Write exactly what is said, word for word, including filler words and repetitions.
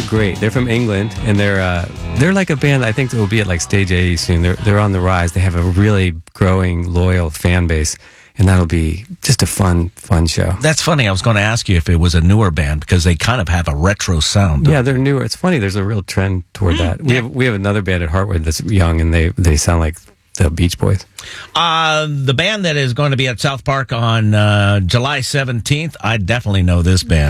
great. They're from England, and they're uh, they're like a band I think that will be at like Stage eighty soon. They're they're on the rise. They have a really growing, loyal fan base, and that'll be just a fun, fun show. That's funny. I was going to ask you if it was a newer band because they kind of have a retro sound. Yeah, they're newer. It's funny. There's a real trend toward that. We have we have another band at Heartwood that's young, and they they sound like the Beach Boys. Uh, the band that is going to be at South Park on uh, July seventeenth, I definitely know this band.